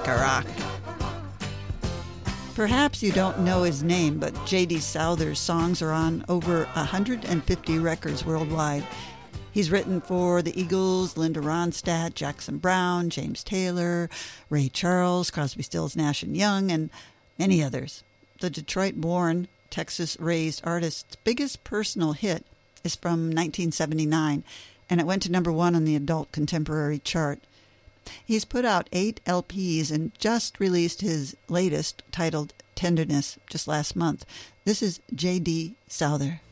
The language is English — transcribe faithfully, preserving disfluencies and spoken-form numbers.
like a rock. Perhaps you don't know his name, but J D. Souther's songs are on over one hundred fifty records worldwide. He's written for the Eagles, Linda Ronstadt, Jackson Browne, James Taylor, Ray Charles, Crosby, Stills, Nash and Young, and many others. The Detroit-born, Texas-raised artist's biggest personal hit is from nineteen seventy-nine, and it went to number one on the adult contemporary chart. He's put out eight L Ps and just released his latest, titled Tenderness, just last month. This is J D. Souther.